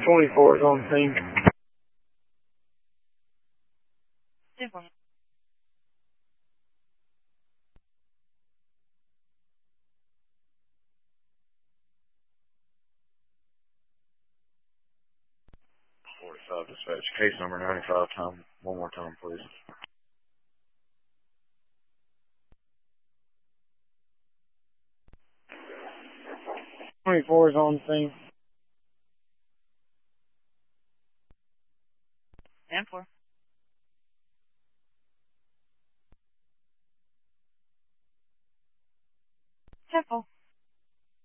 24 is on scene. 10-4. 45 dispatch. Case number 95 time. One more time, please. 24 is on scene. 10-4.